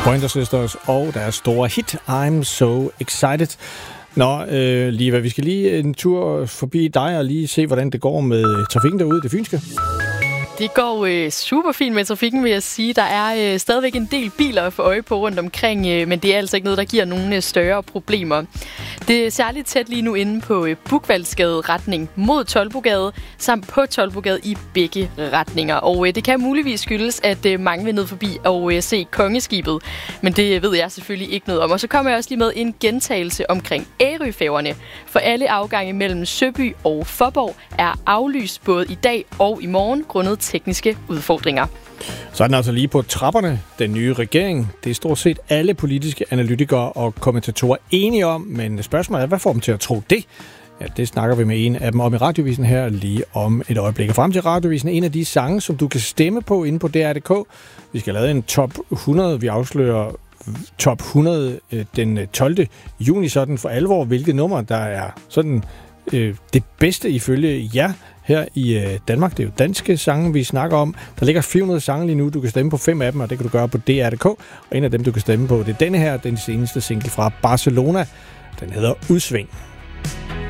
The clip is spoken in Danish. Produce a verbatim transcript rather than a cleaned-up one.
Pointer Sisters og deres store hit I'm So Excited. Nå, øh, Liva, vi skal lige en tur forbi dig og lige se, hvordan det går med trafikken derude i det fynske. Det går øh, super fint med trafikken, vil jeg sige. Der er øh, stadigvæk en del biler at få øje på rundt omkring, øh, men det er altså ikke noget, der giver nogen øh, større problemer. Det er særligt tæt lige nu inde på øh, Bugvaldsgade retning mod Toldbogade, samt på Toldbogade i begge retninger. Og øh, det kan muligvis skyldes, at øh, mange vil ned forbi og øh, se Kongeskibet, men det ved jeg selvfølgelig ikke noget om. Og så kommer jeg også lige med en gentagelse omkring Ærøfærgerne. For alle afgange mellem Søby og Fåborg er aflyst både i dag og i morgen grundet tekniske udfordringer. Så er den altså lige på trapperne, den nye regering. Det er stort set alle politiske analytikere og kommentatorer enige om, men spørgsmålet er, hvad får dem til at tro det? Ja, det snakker vi med en af dem om i Radiovisen her lige om et øjeblik. Og frem til Radiovisen, en af de sange, som du kan stemme på inde på D R punktum d k. Vi skal lave en top hundrede. Vi afslører top hundrede den tolvte juni sådan for alvor, hvilket nummer der er sådan øh, det bedste ifølge jer her i øh, Danmark. Det er jo danske sange, vi snakker om. Der ligger fire hundrede sange lige nu. Du kan stemme på fem af dem, og det kan du gøre på D R punktum d k. Og en af dem, du kan stemme på, det er denne her, den seneste single fra Barcelona. Den hedder Udsving.